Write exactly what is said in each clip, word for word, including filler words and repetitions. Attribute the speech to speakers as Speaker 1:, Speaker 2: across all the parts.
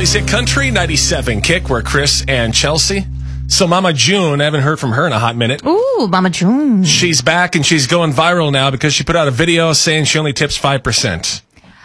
Speaker 1: Valley's Hit Country, ninety-seven Kick, where Chris and Chelsea. So Mama June, I haven't heard from her in a hot minute.
Speaker 2: Ooh, Mama June.
Speaker 1: She's back and she's going viral now because she put out a video saying she only tips five percent.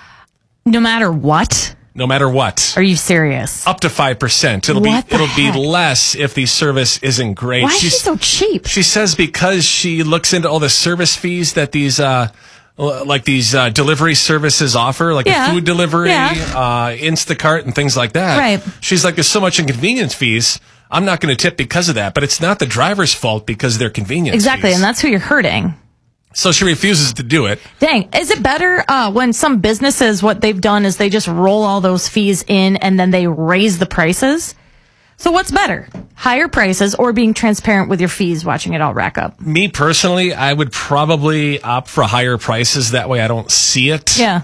Speaker 2: No matter what?
Speaker 1: No matter what.
Speaker 2: Are you serious?
Speaker 1: Up to five percent. It'll
Speaker 2: What
Speaker 1: be
Speaker 2: the
Speaker 1: it'll
Speaker 2: heck?
Speaker 1: be less if the service isn't great.
Speaker 2: Why is
Speaker 1: She's,
Speaker 2: she so cheap?
Speaker 1: She says because she looks into all the service fees that these uh like these uh, delivery services offer, like
Speaker 2: Yeah.
Speaker 1: a food delivery,
Speaker 2: Yeah.
Speaker 1: uh, Instacart, and things like that.
Speaker 2: Right.
Speaker 1: She's like, there's so much inconvenience fees. I'm not going to tip because of that. But it's not the driver's fault because they're convenience
Speaker 2: Exactly,
Speaker 1: fees.
Speaker 2: and that's who you're hurting.
Speaker 1: So she refuses to do it.
Speaker 2: Dang, is it better uh, when some businesses, what they've done is they just roll all those fees in and then they raise the prices? So what's better? Higher prices or being transparent with your fees, watching it all rack up?
Speaker 1: Me personally, I would probably opt for higher prices. That way I don't see it.
Speaker 2: Yeah.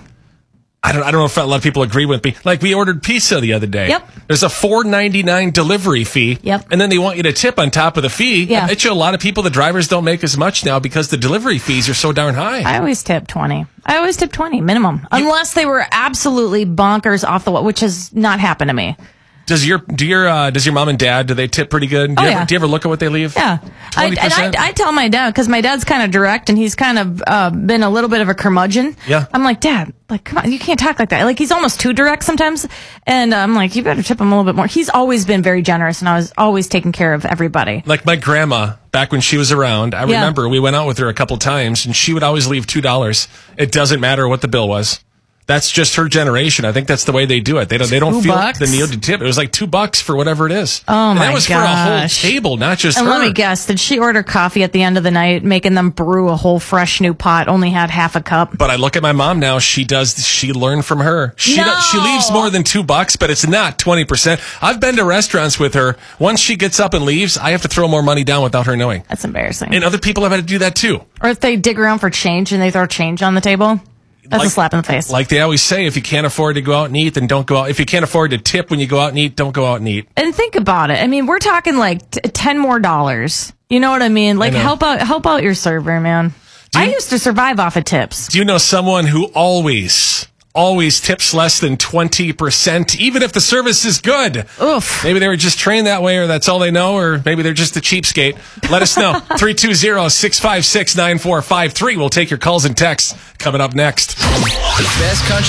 Speaker 1: I don't I don't know if a lot of people agree with me. Like we ordered pizza the other day.
Speaker 2: Yep.
Speaker 1: There's a four ninety-nine delivery fee.
Speaker 2: Yep.
Speaker 1: And then they want you to tip on top of the fee.
Speaker 2: Yeah.
Speaker 1: I bet you a lot of people, the drivers don't make as much now because the delivery fees are so darn high.
Speaker 2: I always tip twenty. I always tip twenty minimum. Unless they were absolutely bonkers off the wall, which has not happened to me.
Speaker 1: Does your do your uh, does your mom and dad, do they tip pretty good? Do,
Speaker 2: Oh,
Speaker 1: you,
Speaker 2: yeah.
Speaker 1: ever, do you ever look at what they leave?
Speaker 2: Yeah. I, and
Speaker 1: twenty percent?
Speaker 2: I, I tell my dad, because my dad's kind of direct and he's kind of uh, been a little bit of a curmudgeon.
Speaker 1: Yeah.
Speaker 2: I'm like, Dad, like, come on, you can't talk like that. Like, he's almost too direct sometimes. And uh, I'm like, you better tip him a little bit more. He's always been very generous and I was always taking care of everybody.
Speaker 1: Like my grandma, back when she was around, I
Speaker 2: Yeah.
Speaker 1: remember we went out with her a couple times and she would always leave two dollars. It doesn't matter what the bill was. That's just her generation. I think that's the way they do it. They don't. They don't
Speaker 2: Two
Speaker 1: feel
Speaker 2: bucks?
Speaker 1: the need to tip. It was like two bucks for whatever it is.
Speaker 2: Oh,
Speaker 1: and
Speaker 2: my
Speaker 1: that was for a whole
Speaker 2: gosh.
Speaker 1: table, not just
Speaker 2: And
Speaker 1: her.
Speaker 2: let me guess, did she order coffee at the end of the night, making them brew a whole fresh new pot, only had half a cup?
Speaker 1: But I look at my mom now. She does. She learned from her. She
Speaker 2: No.
Speaker 1: does, she leaves more than two bucks, but it's not twenty percent. I've been to restaurants with her. Once she gets up and leaves, I have to throw more money down without her knowing.
Speaker 2: That's embarrassing.
Speaker 1: And other people have had to do that too.
Speaker 2: Or if they dig around for change and they throw change on the table, that's
Speaker 1: Like-
Speaker 2: a slap in the face.
Speaker 1: Like they always say, if you can't afford to go out and eat, then don't go out. If you can't afford to tip when you go out and eat, don't go out and eat.
Speaker 2: And think about it. I mean, we're talking like t- ten more dollars. You know what I mean? Like
Speaker 1: know.
Speaker 2: help out, help out your server, man.
Speaker 1: Do you-
Speaker 2: I used to survive off of tips.
Speaker 1: Do you know someone who always, always tips less than twenty percent, even if the service is good?
Speaker 2: Oof.
Speaker 1: Maybe they were just trained that way, or that's all they know, or maybe they're just a cheapskate. Let us know. three two zero, six five six, nine four five three. We'll take your calls and texts coming up next.
Speaker 3: The best country